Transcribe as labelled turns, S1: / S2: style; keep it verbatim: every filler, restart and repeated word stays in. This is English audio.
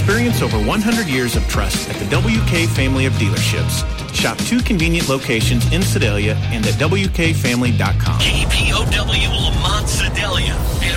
S1: Experience over one hundred years of trust at the W K family of dealerships. Shop two convenient locations in Sedalia and at W K family dot com.
S2: K P O W Lamont Sedalia and